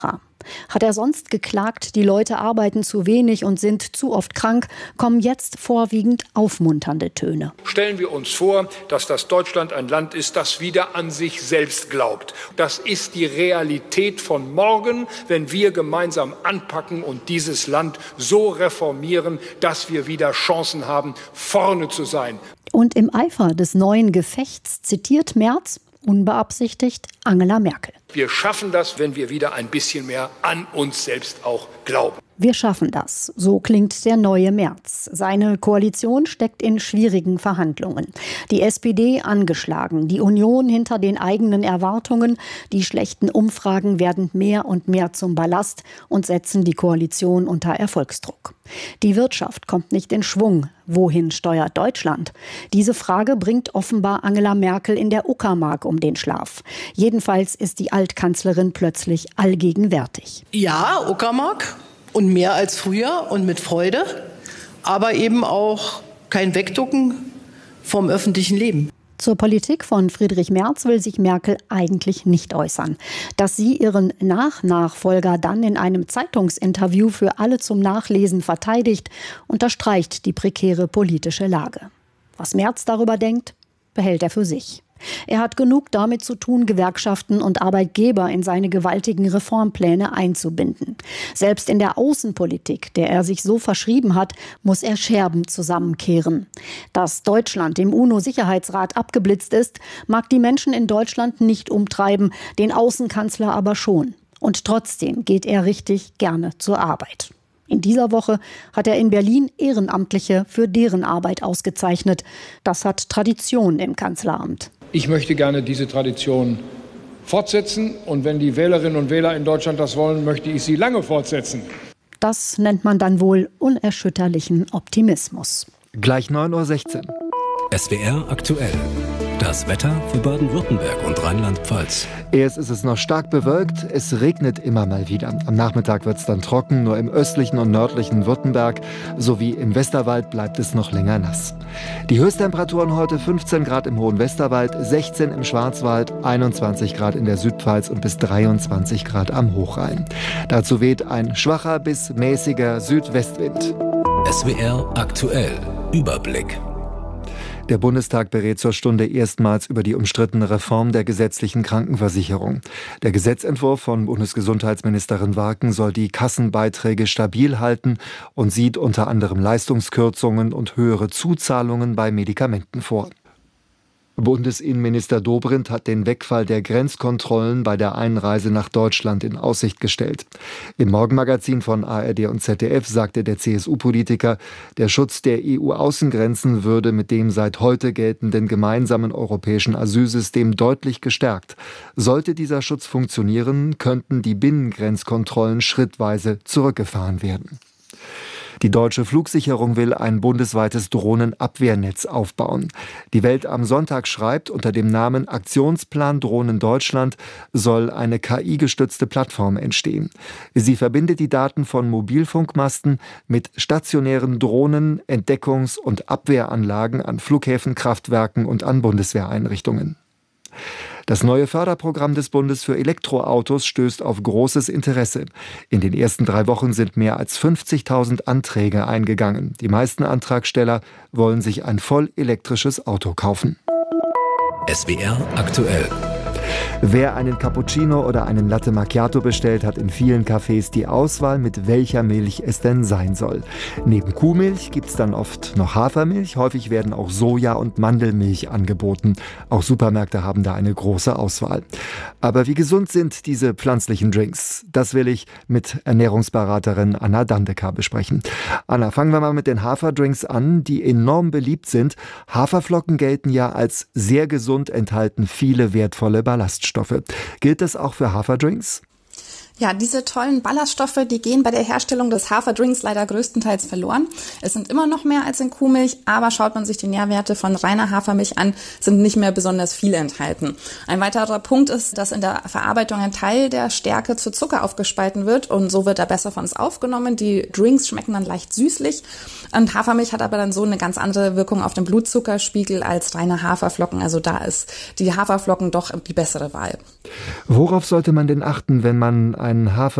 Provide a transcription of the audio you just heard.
Hat er sonst geklagt, die Leute arbeiten zu wenig und sind zu oft krank, kommen jetzt vorwiegend aufmunternde Töne. Stellen wir uns vor, dass das Deutschland ein Land ist, das wieder an sich selbst glaubt. Das ist die Realität von morgen, wenn wir gemeinsam anpacken und dieses Land so reformieren, dass wir wieder Chancen haben, vorne zu sein. Und im Eifer des neuen Gefechts zitiert Merz, unbeabsichtigt, Angela Merkel. Wir schaffen das, wenn wir wieder ein bisschen mehr an uns selbst auch glauben. Wir schaffen das, so klingt der neue Merz. Seine Koalition steckt in schwierigen Verhandlungen. Die SPD angeschlagen, die Union hinter den eigenen Erwartungen. Die schlechten Umfragen werden mehr und mehr zum Ballast und setzen die Koalition unter Erfolgsdruck. Die Wirtschaft kommt nicht in Schwung. Wohin steuert Deutschland? Diese Frage bringt offenbar Angela Merkel in der Uckermark um den Schlaf. Jedenfalls ist die Altkanzlerin plötzlich allgegenwärtig. Ja, Uckermark. Und mehr als früher und mit Freude, aber eben auch kein Wegducken vom öffentlichen Leben. Zur Politik von Friedrich Merz will sich Merkel eigentlich nicht äußern. Dass sie ihren Nachfolger dann in einem Zeitungsinterview für alle zum Nachlesen verteidigt, unterstreicht die prekäre politische Lage. Was Merz darüber denkt, behält er für sich. Er hat genug damit zu tun, Gewerkschaften und Arbeitgeber in seine gewaltigen Reformpläne einzubinden. Selbst in der Außenpolitik, der er sich so verschrieben hat, muss er Scherben zusammenkehren. Dass Deutschland im UNO-Sicherheitsrat abgeblitzt ist, mag die Menschen in Deutschland nicht umtreiben, den Außenkanzler aber schon. Und trotzdem geht er richtig gerne zur Arbeit. In dieser Woche hat er in Berlin Ehrenamtliche für deren Arbeit ausgezeichnet. Das hat Tradition im Kanzleramt. Ich möchte gerne diese Tradition fortsetzen. Und wenn die Wählerinnen und Wähler in Deutschland das wollen, möchte ich sie lange fortsetzen. Das nennt man dann wohl unerschütterlichen Optimismus. Gleich 9:16 Uhr. SWR aktuell. Das Wetter für Baden-Württemberg und Rheinland-Pfalz. Erst ist es noch stark bewölkt, es regnet immer mal wieder. Am Nachmittag wird es dann trocken, nur im östlichen und nördlichen Württemberg sowie im Westerwald bleibt es noch länger nass. Die Höchsttemperaturen heute 15 Grad im hohen Westerwald, 16 im Schwarzwald, 21 Grad in der Südpfalz und bis 23 Grad am Hochrhein. Dazu weht ein schwacher bis mäßiger Südwestwind. SWR aktuell. Überblick. Der Bundestag berät zur Stunde erstmals über die umstrittene Reform der gesetzlichen Krankenversicherung. Der Gesetzentwurf von Bundesgesundheitsministerin Warken soll die Kassenbeiträge stabil halten und sieht unter anderem Leistungskürzungen und höhere Zuzahlungen bei Medikamenten vor. Bundesinnenminister Dobrindt hat den Wegfall der Grenzkontrollen bei der Einreise nach Deutschland in Aussicht gestellt. Im Morgenmagazin von ARD und ZDF sagte der CSU-Politiker, der Schutz der EU-Außengrenzen würde mit dem seit heute geltenden gemeinsamen europäischen Asylsystem deutlich gestärkt. Sollte dieser Schutz funktionieren, könnten die Binnengrenzkontrollen schrittweise zurückgefahren werden. Die deutsche Flugsicherung will ein bundesweites Drohnenabwehrnetz aufbauen. Die Welt am Sonntag schreibt, unter dem Namen Aktionsplan Drohnen Deutschland soll eine KI-gestützte Plattform entstehen. Sie verbindet die Daten von Mobilfunkmasten mit stationären Drohnen, Entdeckungs- und Abwehranlagen an Flughäfen, Kraftwerken und an Bundeswehreinrichtungen. Das neue Förderprogramm des Bundes für Elektroautos stößt auf großes Interesse. In den ersten 3 Wochen sind mehr als 50.000 Anträge eingegangen. Die meisten Antragsteller wollen sich ein voll elektrisches Auto kaufen. SWR aktuell. Wer einen Cappuccino oder einen Latte Macchiato bestellt, hat in vielen Cafés die Auswahl, mit welcher Milch es denn sein soll. Neben Kuhmilch gibt es dann oft noch Hafermilch. Häufig werden auch Soja- und Mandelmilch angeboten. Auch Supermärkte haben da eine große Auswahl. Aber wie gesund sind diese pflanzlichen Drinks? Das will ich mit Ernährungsberaterin Anna Dandecker besprechen. Anna, fangen wir mal mit den Haferdrinks an, die enorm beliebt sind. Haferflocken gelten ja als sehr gesund, enthalten viele wertvolle Ballaststoffe. Gilt das auch für Haferdrinks? Ja, diese tollen Ballaststoffe, die gehen bei der Herstellung des Haferdrinks leider größtenteils verloren. Es sind immer noch mehr als in Kuhmilch, aber schaut man sich die Nährwerte von reiner Hafermilch an, sind nicht mehr besonders viele enthalten. Ein weiterer Punkt ist, dass in der Verarbeitung ein Teil der Stärke zu Zucker aufgespalten wird und so wird er besser von uns aufgenommen. Die Drinks schmecken dann leicht süßlich und Hafermilch hat aber dann so eine ganz andere Wirkung auf den Blutzuckerspiegel als reine Haferflocken. Also da ist die Haferflocken doch die bessere Wahl. Worauf sollte man denn achten, wenn man einen Hafer